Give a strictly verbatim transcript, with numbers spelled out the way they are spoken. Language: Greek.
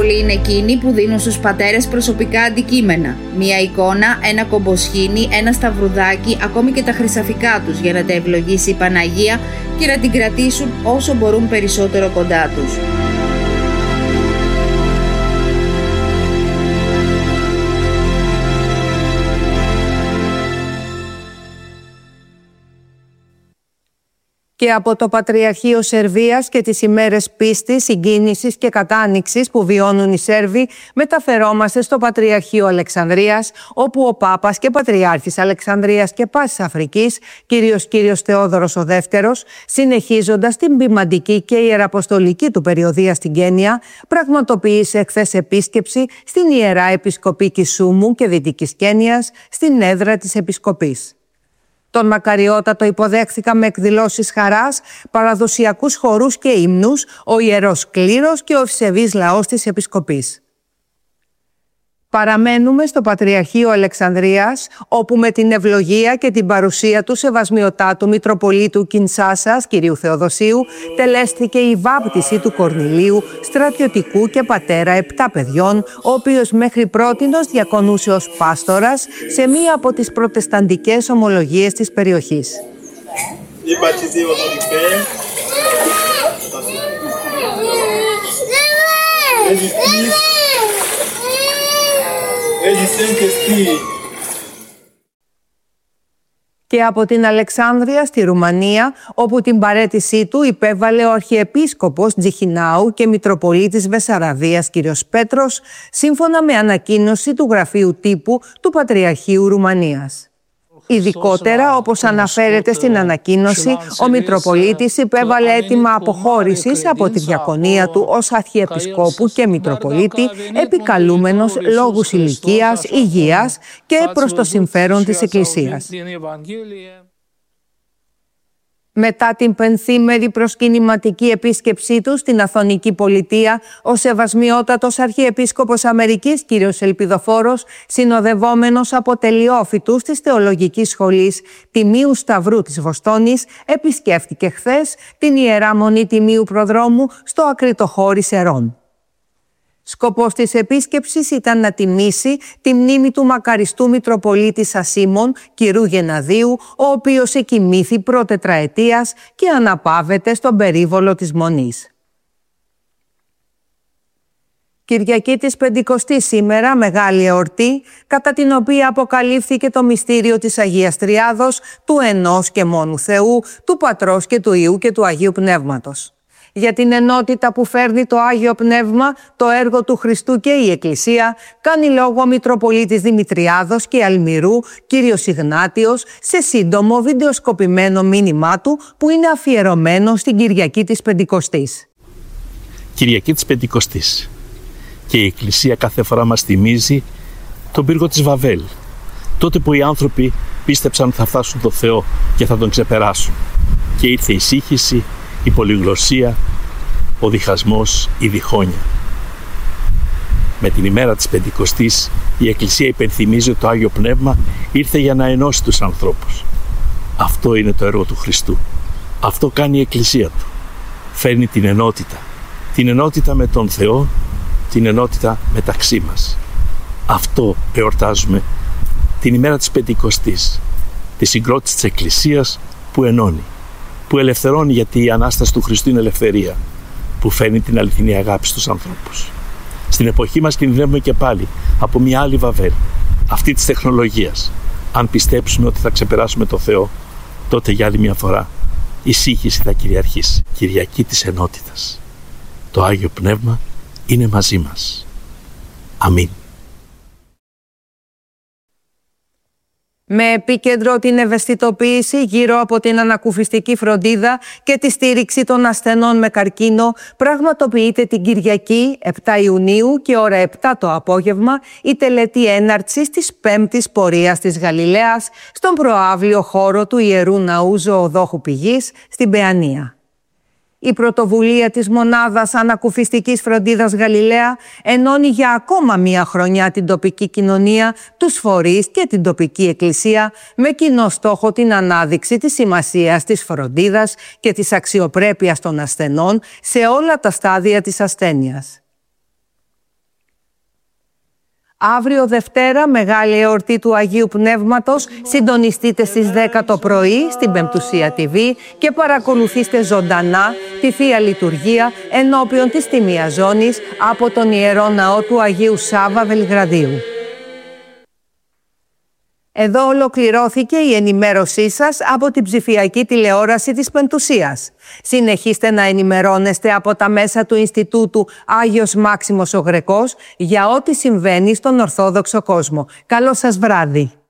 πολλοί είναι εκείνοι που δίνουν στους πατέρες προσωπικά αντικείμενα. Μία εικόνα, ένα κομποσχήνι, ένα σταυρουδάκι, ακόμη και τα χρυσαφικά τους για να τα ευλογήσει η Παναγία και να την κρατήσουν όσο μπορούν περισσότερο κοντά τους. Και από το Πατριαρχείο Σερβίας και τις ημέρες πίστης, συγκίνησης και κατάνοιξης που βιώνουν οι Σέρβοι, μεταφερόμαστε στο Πατριαρχείο Αλεξανδρίας, όπου ο Πάπας και Πατριάρχης Αλεξανδρίας και Πάσης Αφρικής, κύριος κύριος Θεόδωρος ο Δεύτερος, συνεχίζοντας την ποιμαντική και ιεραποστολική του περιοδεία στην Κένια, πραγματοποίησε εχθές επίσκεψη στην Ιερά Επισκοπή Κισούμου και Δυτικής Κένιας, στην έδρα της Επισκοπής. Τον μακαριότατο υποδέχθηκαν με εκδηλώσεις χαράς, παραδοσιακούς χορούς και ύμνους, ο Ιερός Κλήρος και ο ευσεβής λαός της Επισκοπής. Παραμένουμε στο Πατριαρχείο Αλεξανδρίας, όπου με την ευλογία και την παρουσία του Σεβασμιωτάτου Μητροπολίτου Κινσάσας, κυρίου Θεοδοσίου, τελέστηκε η βάπτιση του Κορνηλίου, στρατιωτικού και πατέρα επτά παιδιών, ο οποίος μέχρι πρότινος διακονούσε ως πάστορας σε μία από τις προτεσταντικές ομολογίες της περιοχής. Και από την Αλεξάνδρεια στη Ρουμανία, όπου την παραίτησή του υπέβαλε ο Αρχιεπίσκοπος Τζιχινάου και Μητροπολίτης Βεσσαραβίας κ. Πέτρος, σύμφωνα με ανακοίνωση του Γραφείου Τύπου του Πατριαρχείου Ρουμανίας. Ειδικότερα, όπως αναφέρεται στην ανακοίνωση, ο Μητροπολίτης υπέβαλε αίτημα αποχώρησης από τη διακονία του ως Αρχιεπισκόπου και Μητροπολίτη, επικαλούμενος λόγους ηλικίας, υγείας και προς το συμφέρον της Εκκλησίας. Μετά την πενθήμερη προσκυνηματική επίσκεψή του στην Αθωνική Πολιτεία, ο Σεβασμιότατος Αρχιεπίσκοπος Αμερικής κ. Ελπιδοφόρος, συνοδευόμενος από τελειόφοιτους της Θεολογικής Σχολής Τιμίου Σταυρού της Βοστόνης, επισκέφτηκε χθες την Ιερά Μονή Τιμίου Προδρόμου στο Ακριτοχώρι Σερών. Σκοπός της επίσκεψης ήταν να τιμήσει τη μνήμη του μακαριστού Μητροπολίτη Σασίμων, κ. Γεναδίου, ο οποίος εκοιμήθη προτετραετίας και αναπαύεται στον περίβολο της Μονής. Κυριακή της Πεντηκοστής σήμερα, μεγάλη εορτή, κατά την οποία αποκαλύφθηκε το μυστήριο της Αγίας Τριάδος, του ενός και μόνου Θεού, του Πατρός και του Υιού και του Αγίου Πνεύματος. Για την ενότητα που φέρνει το Άγιο Πνεύμα, το έργο του Χριστού και η Εκκλησία, κάνει λόγο ο Μητροπολίτης Δημητριάδος και Αλμυρού, κύριος Ιγνάτιος, σε σύντομο βιντεοσκοπημένο μήνυμά του που είναι αφιερωμένο στην Κυριακή της Πεντηκοστής. Κυριακή της Πεντηκοστής. Και η Εκκλησία κάθε φορά μας θυμίζει τον πύργο της Βαβέλ. Τότε που οι άνθρωποι πίστεψαν θα φτάσουν το Θεό και θα τον ξεπεράσουν. Και ήρθε η σύγχυση, η πολυγλωσσία, ο διχασμός, η διχόνοια. Με την ημέρα της Πεντηκοστής η Εκκλησία υπενθυμίζει ότι το Άγιο Πνεύμα ήρθε για να ενώσει τους ανθρώπους. Αυτό είναι το έργο του Χριστού. Αυτό κάνει η Εκκλησία του. Φέρνει την ενότητα. Την ενότητα με τον Θεό, την ενότητα μεταξύ μας. Αυτό εορτάζουμε την ημέρα της Πεντηκοστής, τη συγκρότηση της Εκκλησίας που ενώνει, που ελευθερώνει, γιατί η Ανάσταση του Χριστού είναι ελευθερία, που φέρνει την αληθινή αγάπη στους ανθρώπους. Στην εποχή μας κινδυνεύουμε και πάλι από μια άλλη Βαβέλ, αυτή της τεχνολογίας. Αν πιστέψουμε ότι θα ξεπεράσουμε το Θεό, τότε για άλλη μια φορά η σύγχυση θα κυριαρχήσει. Κυριακή της ενότητας. Το Άγιο Πνεύμα είναι μαζί μας. Αμήν. Με επίκεντρο την ευαισθητοποίηση γύρω από την ανακουφιστική φροντίδα και τη στήριξη των ασθενών με καρκίνο, πραγματοποιείται την Κυριακή επτά Ιουνίου και ώρα επτά το απόγευμα η τελετή έναρξης της πέμπτης πορείας της Γαλιλαίας στον προαύλιο χώρο του Ιερού Ναού Ζωοδόχου Πηγής στην Παιανία. Η πρωτοβουλία της Μονάδας Ανακουφιστικής Φροντίδας Γαλιλαία ενώνει για ακόμα μία χρονιά την τοπική κοινωνία, τους φορείς και την τοπική εκκλησία με κοινό στόχο την ανάδειξη της σημασίας της φροντίδας και της αξιοπρέπειας των ασθενών σε όλα τα στάδια της ασθένειας. Αύριο Δευτέρα, μεγάλη εορτή του Αγίου Πνεύματος. Συντονιστείτε στις δέκα το πρωί στην Πεμπτουσία τι βι και παρακολουθήστε ζωντανά τη Θεία Λειτουργία ενώπιον της Τιμίας Ζώνης από τον Ιερό Ναό του Αγίου Σάββα Βελιγραδίου. Εδώ ολοκληρώθηκε η ενημέρωσή σας από την ψηφιακή τηλεόραση της Πεμπτουσίας. Συνεχίστε να ενημερώνεστε από τα μέσα του Ινστιτούτου Άγιος Μάξιμος ο Γρεκός για ό,τι συμβαίνει στον Ορθόδοξο κόσμο. Καλό σας βράδυ!